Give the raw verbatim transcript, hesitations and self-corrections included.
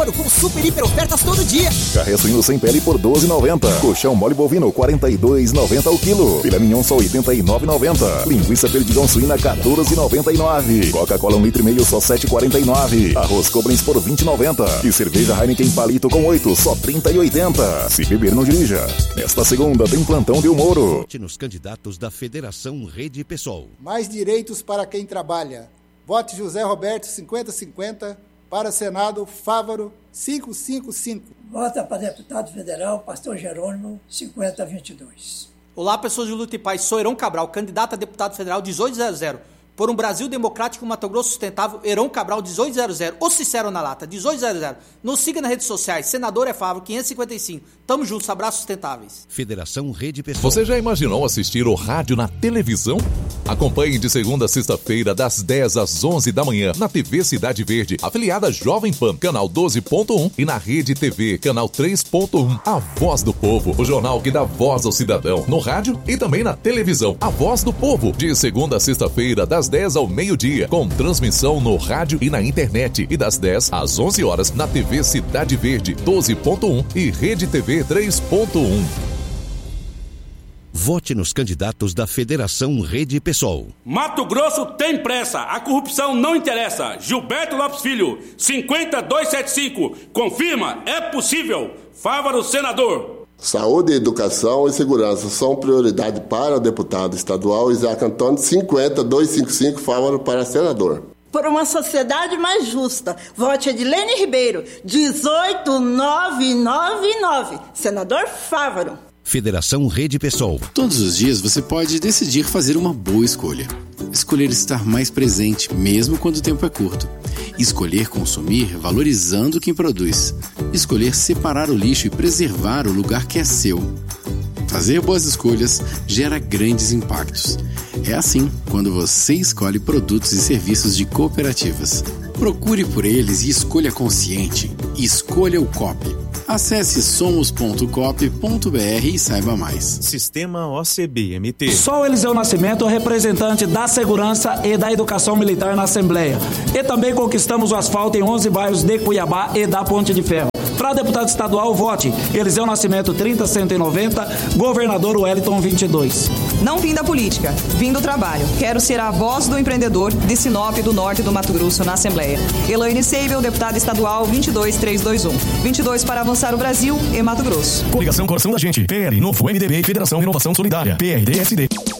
Com super hiper ofertas todo dia. Carré suíno sem pele por doze reais e noventa centavos. Colchão mole bovino quarenta e dois reais e noventa centavos o quilo. Filé mignon só oitenta e nove reais e noventa centavos. Linguiça perdigão suína quatorze reais e noventa e nove centavos. Coca-Cola um litro e meio só sete reais e quarenta e nove centavos. Arroz Cobrens por vinte reais e noventa centavos. E cerveja Heineken palito com oito só trinta reais e oitenta centavos. Se beber não dirija. Nesta segunda tem plantão de Moro. Vote nos candidatos da Federação Rede Pessoal. Mais direitos para quem trabalha. Vote José Roberto cinquenta cinquenta. Para Senado, Fávaro, quinhentos e cinquenta e cinco. Vota para deputado federal, Pastor Jerônimo, cinquenta vinte e dois. Olá, pessoas de luta e paz. Sou Heron Cabral, candidato a deputado federal dezoito zero zero. Por um Brasil democrático, Mato Grosso sustentável, Heron Cabral dezoito zero zero. Ou Sincero na lata, dezoito zero zero. Nos siga nas redes sociais, Senador é Fávaro, quinhentos e cinquenta e cinco. Tamo juntos, abraços sustentáveis. Federação Rede Pessoal. Você já imaginou assistir o rádio na televisão? Acompanhe de segunda a sexta-feira, das dez às onze da manhã, na T V Cidade Verde, afiliada Jovem Pan, canal doze ponto um, e na Rede T V, canal três ponto um. A Voz do Povo, o jornal que dá voz ao cidadão, no rádio e também na televisão. A Voz do Povo, de segunda a sexta-feira, das dez ao meio-dia, com transmissão no rádio e na internet, e das dez às onze horas, na T V Cidade Verde, doze ponto um e Rede T V três ponto um. Vote nos candidatos da Federação Rede Pessoal. Mato Grosso tem pressa, a corrupção não interessa. Gilberto Lopes Filho, cinquenta dois setenta e cinco. Confirma, é possível. Fávaro, senador. Saúde, educação e segurança são prioridade para o deputado estadual Isaac Antônio, cinquenta dois cinquenta e cinco, Fávaro para senador. Por uma sociedade mais justa, vote Edilene Ribeiro, dezoito nove nove nove, senador Fávaro. Federação Rede Pessoal. Todos os dias você pode decidir fazer uma boa escolha. Escolher estar mais presente, mesmo quando o tempo é curto. Escolher consumir valorizando quem produz. Escolher separar o lixo e preservar o lugar que é seu. Fazer boas escolhas gera grandes impactos. É assim quando você escolhe produtos e serviços de cooperativas. Procure por eles e escolha consciente. Escolha o Coop. Acesse somos ponto coop ponto br e saiba mais. Sistema O C B M T. Sou Eliseu Nascimento, representante da Segurança e da Educação Militar na Assembleia. E também conquistamos o asfalto em onze bairros de Cuiabá e da Ponte de Ferro. Para deputado estadual, vote Eliseu Nascimento trinta cento e noventa, governador Wellington vinte e dois. Não vim da política, vim do trabalho. Quero ser a voz do empreendedor de Sinop do Norte do Mato Grosso na Assembleia. Elaine Seibel, deputada estadual vinte e dois trezentos e vinte e um. vinte e dois para avançar o Brasil e Mato Grosso. Coligação Coração da Gente, P L, Novo, M D B e Federação Renovação Solidária, P R D S D.